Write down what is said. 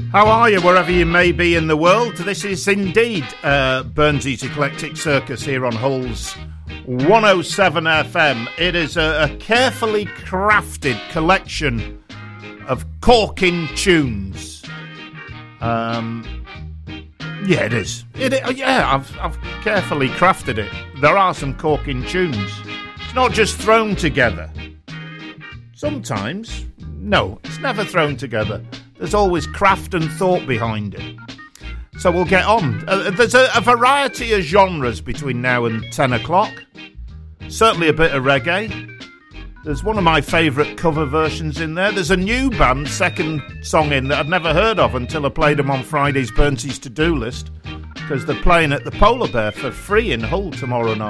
How are you, wherever you may be in the world? This is indeed Burnsy's Eclectic Circus here on Hull's 107 FM. It is a carefully crafted collection of corking tunes. Yeah, it is. I've carefully crafted it. There are some corking tunes. It's not just thrown together. Sometimes, no, it's never thrown together. There's always craft and thought behind it. So we'll get on. There's a variety of genres between now and 10 o'clock. Certainly a bit of reggae. There's one of my favourite cover versions in there. There's a new band, second song in, that I'd never heard of until I played them on Friday's Burnsy's to-do list, because they're playing at the Polar Bear for free in Hull tomorrow night.